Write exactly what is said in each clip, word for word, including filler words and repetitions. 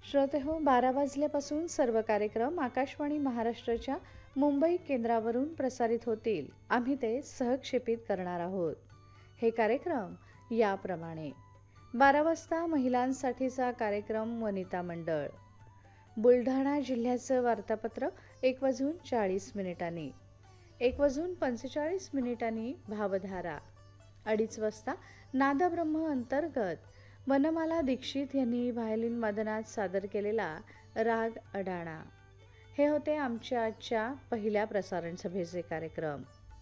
श्रोते हो, बारा वाजल्यापासून सर्व कार्यक्रम आकाशवाणी महाराष्ट्राच्या मुंबई केंद्रावरून प्रसारित होतील. आम्ही ते सहक्षेपित करणार आहोत. हे कार्यक्रम याप्रमाणे: बारा वाजता महिलांसाठीचा कार्यक्रम वनिता मंडळ, बुलढाणा जिल्ह्याचं वार्तापत्र एक वाजून चाळीस मिनिटांनी, एक वाजून पंचेचाळीस मिनिटांनी भावधारा, अडीच वाजता नादब्रह्म अंतर्गत वनमाला दीक्षित यांनी व्हायोलिन वादनात सादर केलेला राग अडाणा. हे होते आमच्या आजच्या पहिल्या प्रसारण सभेचे कार्यक्रम.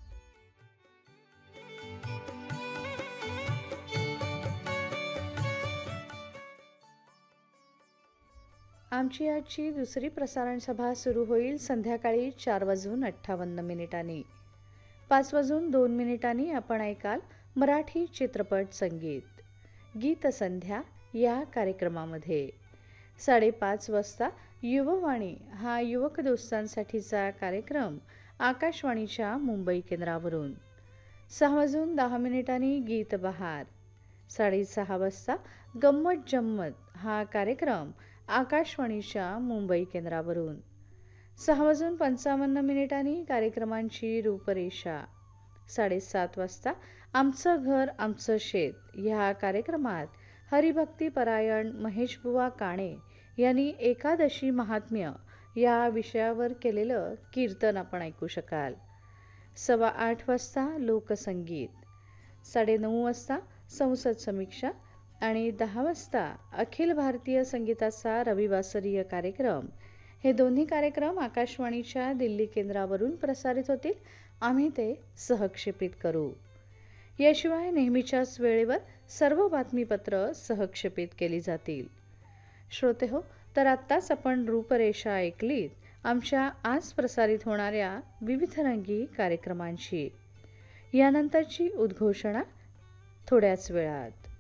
आमची आजची दुसरी प्रसारण सभा सुरू होईल संध्याकाळी चार वाजून अठ्ठावन्न मिनिटांनी. पाच वाजून दोन मिनिटांनी आपण ऐकाल मराठी चित्रपट संगीत गीतसंध्या या कार्यक्रमामध्ये. साडेपाच वाजता युववाणी हा युवक दोस्तांसाठीचा कार्यक्रम आकाशवाणीच्या मुंबई केंद्रावरून. सहा वाजून दहा मिनिटांनी गीत बहार. साडेसहा वाजता गंमत जम्मत हा कार्यक्रम आकाशवाणीच्या मुंबई केंद्रावरून. सहा वाजून पंचावन्न मिनिटांनी कार्यक्रमांची रूपरेषा. साडेसात वाजता आमचं घर आमचं शेत ह्या कार्यक्रमात हरिभक्तीपरायण महेशबुवा काणे यांनी एकादशी महात्म्य या विषयावर केलेलं कीर्तन आपण ऐकू शकाल. सव्वा आठ वाजता लोकसंगीत. साडेनऊ वाजता संसद समीक्षा आणि दहा वाजता अखिल भारतीय संगीताचा रविवासरीय कार्यक्रम. हे दोन्ही कार्यक्रम आकाशवाणीच्या दिल्ली केंद्रावरून प्रसारित होतील. आम्ही ते सहक्षेपित करू. याशिवाय नेहमीच्याच वेळेवर सर्व बातमीपत्र सहक्षेपित केली जातील. श्रोते हो, तर आत्ताच आपण रूपरेषा ऐकलीत आमच्या आज प्रसारित होणाऱ्या विविध रंगी कार्यक्रमांची. यानंतरची उद्घोषणा थोड्याच वेळात.